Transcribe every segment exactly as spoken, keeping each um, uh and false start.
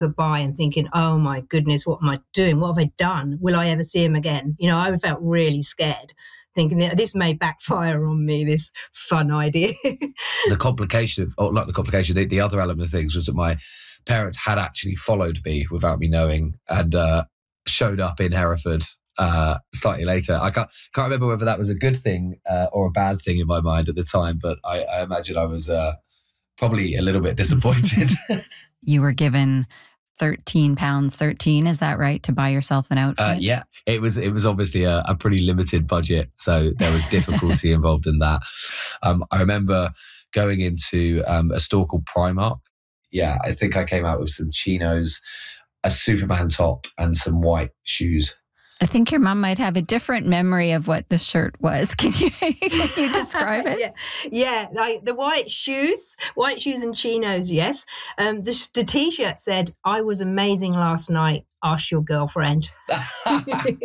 goodbye and thinking, oh my goodness, what am I doing? What have I done? Will I ever see him again? You know, I felt really scared, thinking that this may backfire on me, this fun idea. The complication of, or not the complication, the, the other element of things was that my parents had actually followed me without me knowing and uh, showed up in Hereford uh, slightly later. I can't can't remember whether that was a good thing uh, or a bad thing in my mind at the time, but I, I imagine I was uh, probably a little bit disappointed. You were given thirteen pounds thirteen, is that right, to buy yourself an outfit? Uh, yeah, it was it was obviously a, a pretty limited budget, so there was difficulty involved in that. Um, I remember going into um, a store called Primark. Yeah, I think I came out with some chinos, a Superman top, and some white shoes. I think your mum might have a different memory of what the shirt was. Can you, can you describe it? yeah, yeah, like the white shoes, white shoes and chinos, yes. Um, the, the T-shirt said, I was amazing last night, ask your girlfriend. uh,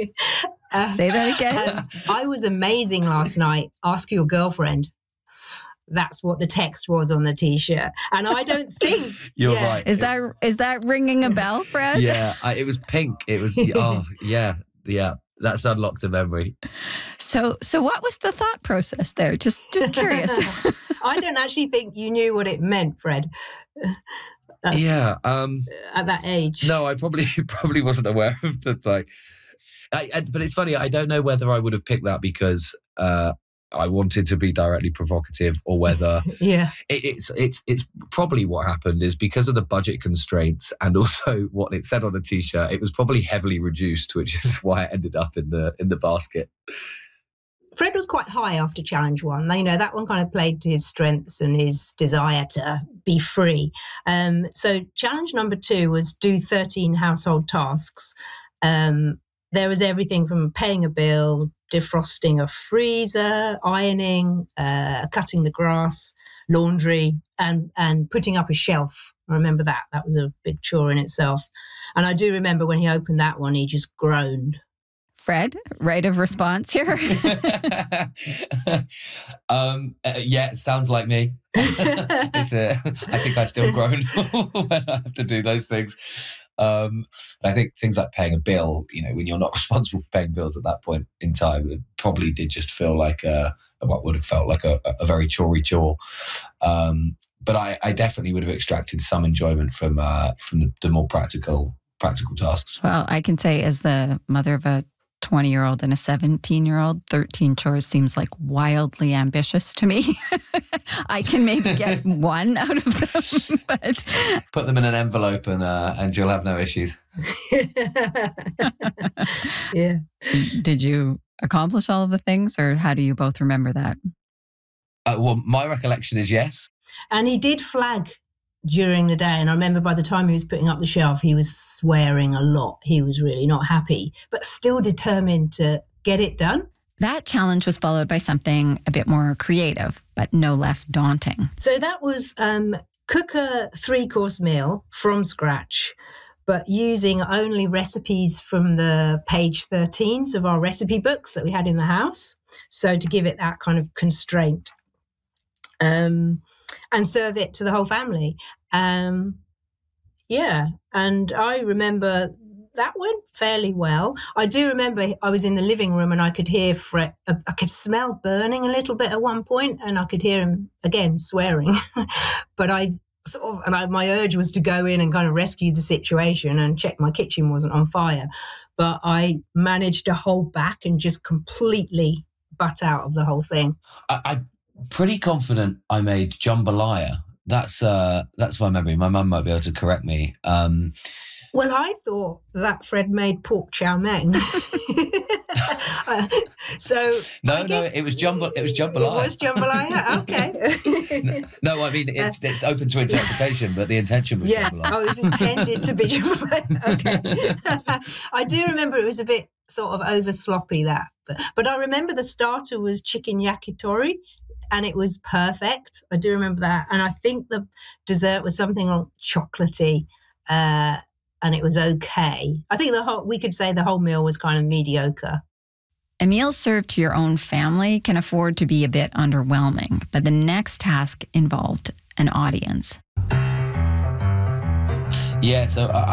Say that again. Um, I was amazing last night, ask your girlfriend. That's what the text was on the T-shirt. And I don't think... You're yeah. right. Is that is that ringing a bell, Fred? Yeah, I, it was pink. It was, oh, yeah, yeah. That's unlocked a memory. So so what was the thought process there? Just, just curious. I don't actually think you knew what it meant, Fred. That's, yeah. Um, at that age. No, I probably probably wasn't aware of the, like... I, I, but it's funny, I don't know whether I would have picked that because... Uh, I wanted to be directly provocative, or whether yeah, it, it's it's it's probably what happened is because of the budget constraints and also what it said on the T-shirt. It was probably heavily reduced, which is why it ended up in the in the basket. Fred was quite high after challenge one. You know, that one kind of played to his strengths and his desire to be free. Um, so challenge number two was do thirteen household tasks. Um, there was everything from paying a bill, defrosting a freezer, ironing, uh, cutting the grass, laundry, and and putting up a shelf. I remember that. That was a big chore in itself. And I do remember when he opened that one, he just groaned. Fred, right of response here? um, uh, yeah, it sounds like me. it's a, I think I still groan when I have to do those things. Um, I think things like paying a bill, you know, when you're not responsible for paying bills at that point in time, it probably did just feel like a, what would have felt like a, a very chory chore. Um, but I, I definitely would have extracted some enjoyment from uh, from the, the more practical practical tasks. Well, I can say as the mother of a twenty-year-old and a seventeen-year-old, thirteen chores seems like wildly ambitious to me. I can maybe get one out of them, but... Put them in an envelope and uh, and you'll have no issues. Yeah. Did you accomplish all of the things, or how do you both remember that? Uh, well, my recollection is yes. And he did flag during the day. And I remember by the time he was putting up the shelf, he was swearing a lot. He was really not happy, but still determined to get it done. That challenge was followed by something a bit more creative, but no less daunting. So that was um, cook a three-course meal from scratch, but using only recipes from the page thirteens of our recipe books that we had in the house. So to give it that kind of constraint. Um, and serve it to the whole family. Um, yeah, and I remember that went fairly well. I do remember I was in the living room and I could hear Fred, I could smell burning a little bit at one point, and I could hear him, again, swearing. But I sort of, and I, my urge was to go in and kind of rescue the situation and check my kitchen wasn't on fire. But I managed to hold back and just completely butt out of the whole thing. I... I... Pretty confident I made jambalaya. That's uh, that's my memory. My mum might be able to correct me. Um, well, I thought that Fred made pork chow mein. uh, so no, no, it was jumbo. It was jambalaya. It was jambalaya. Okay. no, no, I mean it's it's open to interpretation, but the intention was yeah. jambalaya. Oh, it was intended to be jambalaya. Okay. I do remember it was a bit sort of over sloppy, that, but but I remember the starter was chicken yakitori. And it was perfect. I do remember that. And I think the dessert was something like chocolatey, uh, and it was okay. I think the whole, we could say the whole meal was kind of mediocre. A meal served to your own family can afford to be a bit underwhelming, but the next task involved an audience. Yeah, so I